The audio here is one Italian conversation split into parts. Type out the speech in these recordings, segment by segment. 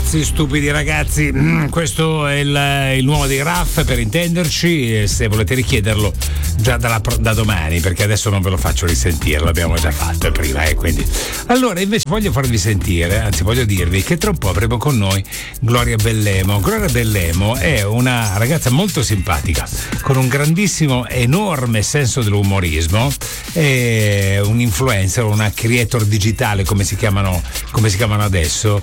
Ragazzi, stupidi ragazzi, questo è il nuovo dei Raff, per intenderci, e se volete richiederlo già da domani, perché adesso non ve lo faccio risentire, l'abbiamo già fatto prima, quindi. Allora, invece voglio farvi sentire, anzi voglio dirvi che tra un po' avremo con noi Gloria Bellemo. Gloria Bellemo è una ragazza molto simpatica, con un grandissimo, enorme senso dell'umorismo, è un influencer, una creator digitale come si chiamano adesso,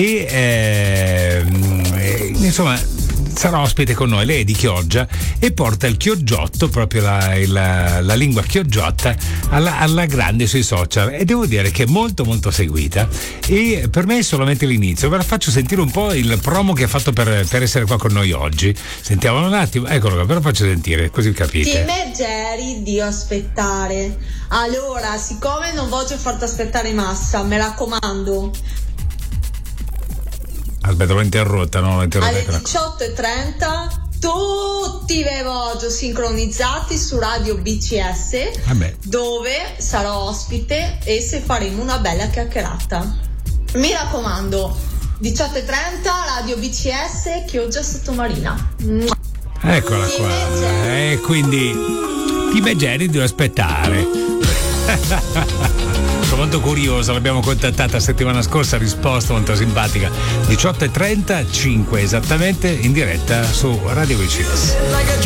e insomma sarà ospite con noi. Lei è di Chioggia e porta il chioggiotto, proprio la lingua chioggiota alla grande sui social, e devo dire che è molto molto seguita, e per me è solamente l'inizio. Ve la faccio sentire un po' il promo che ha fatto per essere qua con noi oggi. Sentiamo un attimo, eccolo qua, ve lo faccio sentire così capite. Tim e Jerry, Dio aspettare. Allora, siccome non voglio farti aspettare massa, me raccomando, aspetta, l'ho interrotta. Alle 18:30 tutti ve voglio sincronizzati su Radio BCS, dove sarò ospite e se faremo una bella chiacchierata. Mi raccomando, 18:30 Radio BCS, Chioggia Sottomarina. Eccola qua. E quindi Tim e Jerry devo aspettare. Sono molto curioso, l'abbiamo contattata settimana scorsa, ha risposto, molto simpatica. 18:35 esattamente, in diretta su Radio BCS.